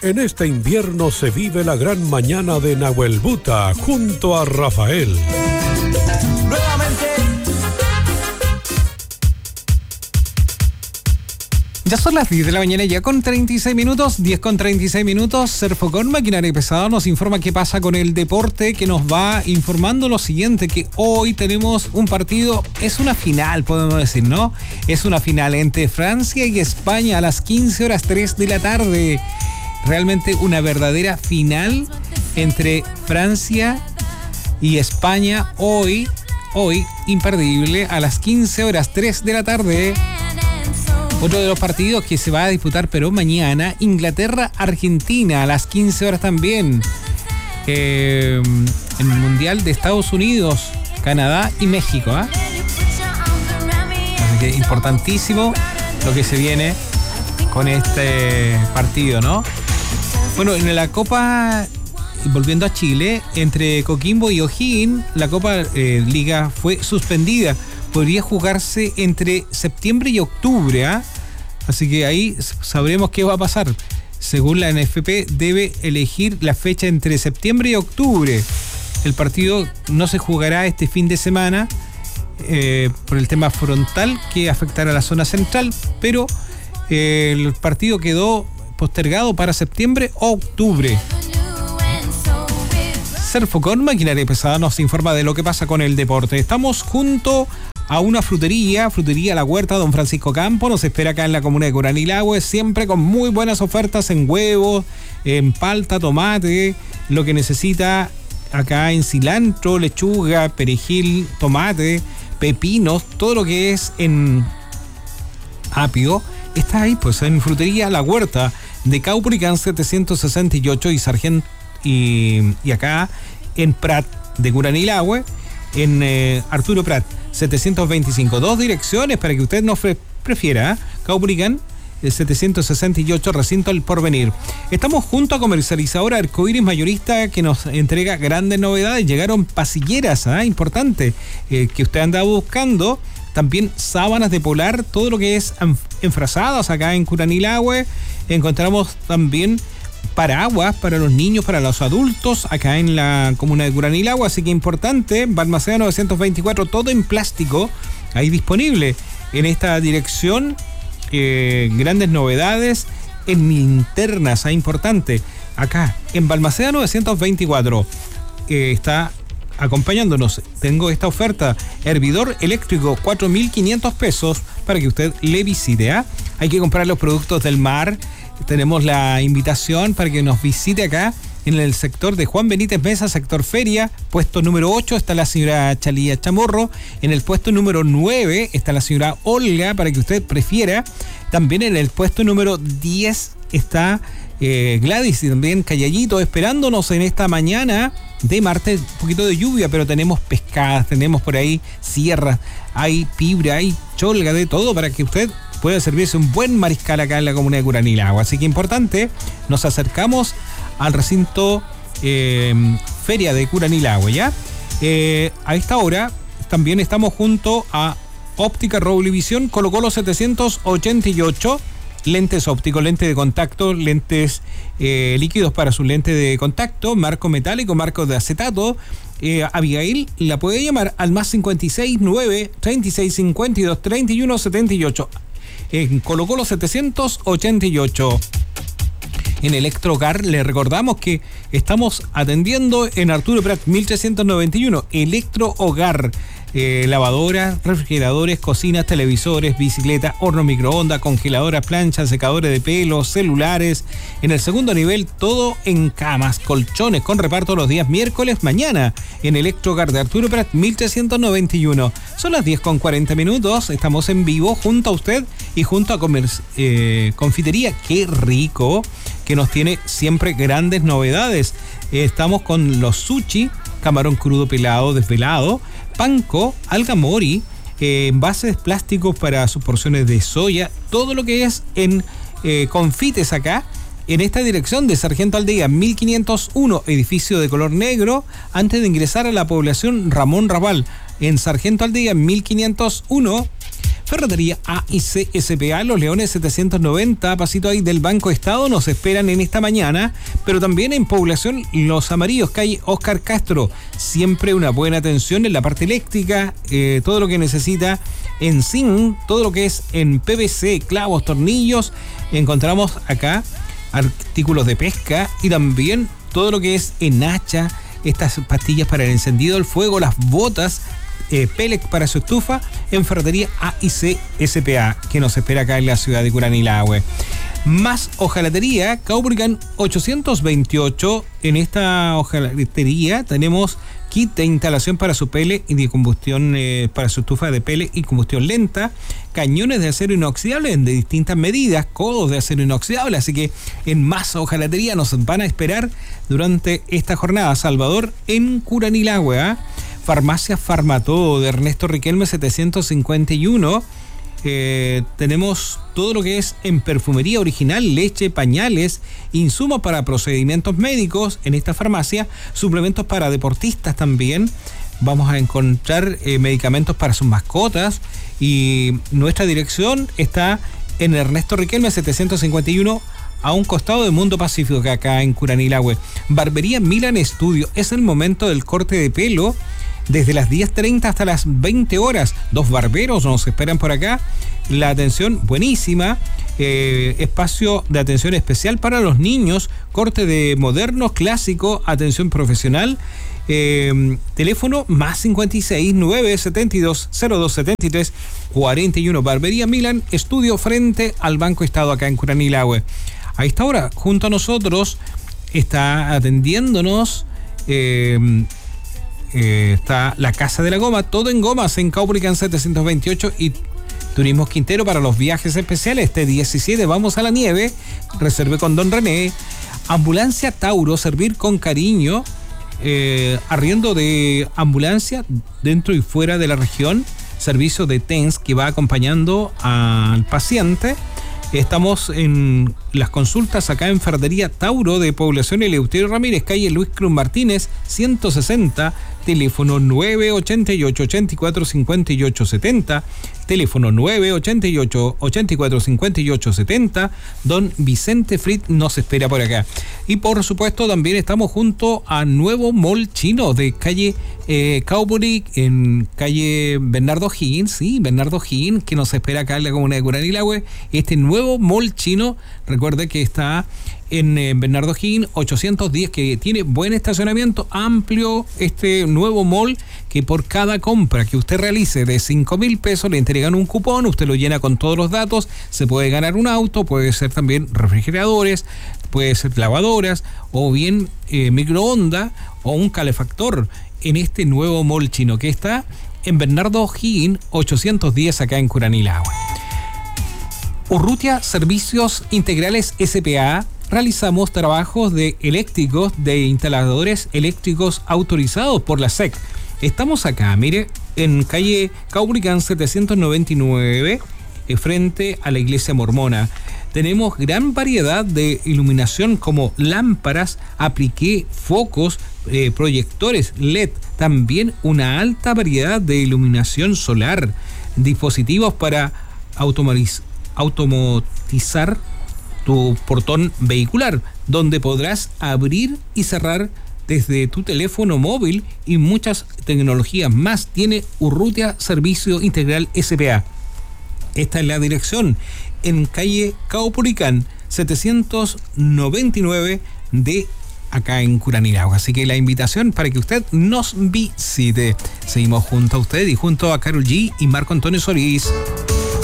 En este invierno se vive la gran mañana de Nahuelbuta junto a Rafael. Nuevamente. Ya son las 10 de la mañana, ya con 36 minutos, 10 con 36 minutos. Serfocon Maquinaria Pesada nos informa qué pasa con el deporte, que nos va informando lo siguiente, que hoy tenemos un partido, es una final, podemos decir, ¿no? Es una final entre Francia y España a las 15:03 de la tarde. Realmente una verdadera final entre Francia y España hoy imperdible, a las 15:03 de la tarde. Otro de los partidos que se va a disputar, pero mañana, Inglaterra-Argentina a las 15 horas también. En el Mundial de Estados Unidos, Canadá y México. Así que importantísimo lo que se viene con este partido, ¿no? Bueno, en la Copa, volviendo a Chile, entre Coquimbo y O'Higgins, la Copa Liga fue suspendida. Podría jugarse entre septiembre y octubre, ¿eh? Así que ahí sabremos qué va a pasar. Según la NFP, debe elegir la fecha entre septiembre y octubre. El partido no se jugará este fin de semana por el tema frontal que afectará a la zona central, pero el partido quedó postergado para septiembre o octubre. Serfocon Maquinaria Pesada nos informa de lo que pasa con el deporte. Estamos junto a una frutería La Huerta, don Francisco Campo, nos espera acá en la comuna de Curanilahue, siempre con muy buenas ofertas en huevos, en palta, tomate, lo que necesita acá en cilantro, lechuga, perejil, tomate, pepinos, todo lo que es en apio, está ahí pues en frutería La Huerta de Caupolicán 768 y Sargento y acá en Prat de Curanilahue, en Arturo Prat 725, dos direcciones para que usted nos prefiera. Caupolicán 768, Recinto El Porvenir. Estamos junto a comercializadora Arcoiris Mayorista, que nos entrega grandes novedades. Llegaron pasilleras, importante, que usted andaba buscando. También sábanas de polar, todo lo que es enfrazadas acá en Curanilahue. Encontramos también paraguas para los niños, para los adultos, acá en la comuna de Curanilahue, así que importante, Balmaceda 924, todo en plástico, ahí disponible. En esta dirección, grandes novedades en linternas, importante, acá en Balmaceda 924, está acompañándonos, tengo esta oferta, hervidor eléctrico, 4.500 pesos, para que usted le visite, Hay que comprar los productos del mar. Tenemos la invitación para que nos visite acá en el sector de Juan Benítez Mesa, sector Feria, puesto número 8 está la señora Chalía Chamorro, en el puesto número 9 está la señora Olga, para que usted prefiera. También en el puesto número 10 está Gladys y también Cayallito esperándonos en esta mañana de martes. Un poquito de lluvia, pero tenemos pescadas, tenemos por ahí sierras, hay pibra, hay cholga, de todo para que usted puede servirse un buen mariscal acá en la comuna de Curanilahue. Así que importante, nos acercamos al recinto Feria de Curanilahue, ¿ya? A esta hora también estamos junto a Óptica Roblevisión, Colo-Colo 788, lentes ópticos, lente de contacto, lentes líquidos para su lente de contacto, marco metálico, marco de acetato. Abigail la puede llamar al más 56 9 36 52 31 78. En Colo-Colo 788. En Electrocar le recordamos que estamos atendiendo en Arturo Prat 1391, Electro Hogar, lavadoras, refrigeradores, cocinas, televisores, bicicletas, horno microondas, congeladoras, planchas, secadores de pelo, celulares. En el segundo nivel, todo en camas, colchones, con reparto los días miércoles, mañana, en Electrocar de Arturo Prat 1391. Son las 10:40, estamos en vivo junto a usted y junto a Confitería Qué Rico, que nos tiene siempre grandes novedades. Estamos con los sushi, camarón crudo pelado, desvelado, panko, alga mori, envases plásticos para sus porciones de soya, todo lo que es en confites acá, en esta dirección de Sargento Aldea 1501, edificio de color negro, antes de ingresar a la población Ramón Raval, en Sargento Aldea 1501, Ferretería A&C SPA, Los Leones 790, pasito ahí del Banco Estado, nos esperan en esta mañana, pero también en Población Los Amarillos, calle Oscar Castro. Siempre una buena atención en la parte eléctrica, todo lo que necesita en zinc, todo lo que es en PVC, clavos, tornillos. Encontramos acá artículos de pesca y también todo lo que es en hacha, estas pastillas para el encendido del fuego, las botas, pellets para su estufa, en Ferretería A&C SPA, que nos espera acá en la ciudad de Curanilahue. Más hojalatería, Caupolicán 828. En esta hojalatería tenemos kit de instalación para su pellet y de combustión, para su estufa de pellet y combustión lenta, cañones de acero inoxidable de distintas medidas, codos de acero inoxidable, así que en Más hojalatería nos van a esperar durante esta jornada. Salvador en Curanilahue, ¿eh? Farmacia Farmatodo de Ernesto Riquelme 751. Tenemos todo lo que es en perfumería original, leche, pañales, insumos para procedimientos médicos en esta farmacia, suplementos para deportistas también. Vamos a encontrar medicamentos para sus mascotas y nuestra dirección está en Ernesto Riquelme 751, a un costado de Mundo Pacífico, acá en Curanilahue. Barbería Milan Studio, es el momento del corte de pelo. Desde las 10:30 hasta las 20 horas. 2 barberos nos esperan por acá. La atención buenísima. Espacio de atención especial para los niños. Corte de moderno, clásico, atención profesional. Teléfono más 56 972 0273 41. Barbería Milan Estudio frente al Banco Estado acá en Curanilahue. A esta hora, junto a nosotros, está atendiéndonos... está la Casa de la Goma, todo en gomas en Caupolicán 728 y Turismo Quintero para los viajes especiales. Este 17 vamos a la nieve, reserve con Don René. Ambulancia Tauro, servir con cariño, arriendo de ambulancia dentro y fuera de la región, servicio de TENS que va acompañando al paciente. Estamos en las consultas acá en Ferretería Tauro de Población Eleuterio Ramírez, calle Luis Cruz Martínez 160, teléfono 988-84-58-70, teléfono 988-84-58-70. Don Vicente Fritz nos espera por acá. Y por supuesto también estamos junto a Nuevo Mall Chino de calle Caupolicán, en calle Bernardo Higgins, sí, Bernardo Higgins, que nos espera acá en la comuna de Curanilahue. Este Nuevo Mall Chino, recuerde que está en Bernardo Higgins 810, que tiene buen estacionamiento, amplio este nuevo mall, que por cada compra que usted realice de 5,000 pesos le entregan un cupón, usted lo llena con todos los datos, se puede ganar un auto, puede ser también refrigeradores, puede ser lavadoras o bien microondas o un calefactor en este Nuevo Mall Chino que está en Bernardo Higgins 810 acá en Curanilahue. Urrutia Servicios Integrales SPA. Realizamos trabajos de eléctricos, de instaladores eléctricos autorizados por la SEC. Estamos acá, mire, en calle Caupolicán 799, frente a la iglesia mormona. Tenemos gran variedad de iluminación como lámparas, apliqué, focos, proyectores LED. También una alta variedad de iluminación solar, dispositivos para automatizar tu portón vehicular, donde podrás abrir y cerrar desde tu teléfono móvil y muchas tecnologías más. Tiene Urrutia Servicio Integral SPA. Esta es la dirección, en calle Caupolicán 799 de acá en Curanilahue. Así que la invitación para que usted nos visite. Seguimos junto a usted y junto a Karol G y Marco Antonio Solís.